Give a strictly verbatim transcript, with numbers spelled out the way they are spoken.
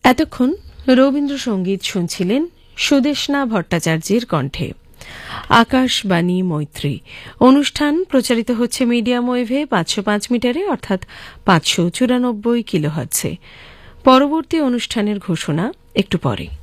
এতক্ষণ রবীন্দ্রসঙ্গীত শুনছিলেন সুদেষ্ণা ভট্টাচার্যের কণ্ঠে। আকাশবাণী মৈত্রী অনুষ্ঠান প্রচারিত হচ্ছে মিডিয়াম ওয়েভে পাঁচশো পাঁচ মিটারে অর্থাৎ পাঁচশো চুরানব্বই কিলোহার্টজে। পরবর্তী অনুষ্ঠানের ঘোষণা একটু পরে।